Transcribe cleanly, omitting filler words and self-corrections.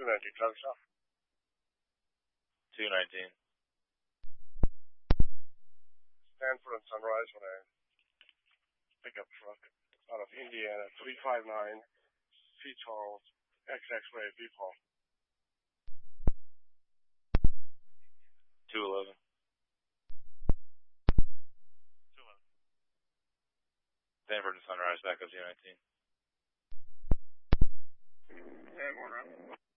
219, traffic stop. 219. Stanford and Sunrise when I pick up truck out of Indiana, 359, C12, XX-ray, V-Paul. 211. 211. Stanford and Sunrise, back up 219. Yeah, going around.